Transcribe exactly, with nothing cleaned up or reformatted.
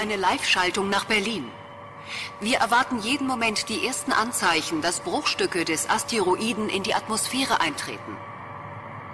eine Live-Schaltung nach Berlin. Wir erwarten jeden Moment die ersten Anzeichen, dass Bruchstücke des Asteroiden in die Atmosphäre eintreten.